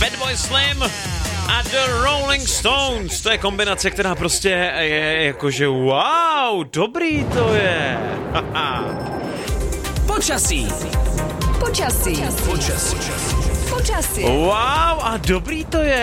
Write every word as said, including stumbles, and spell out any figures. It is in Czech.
Fatboy Slim a The Rolling Stones. To je kombinace, která prostě je jakože wow, dobrý to je. Počasí. Počasí. Počasí. Počasí. Wow, a dobrý to je.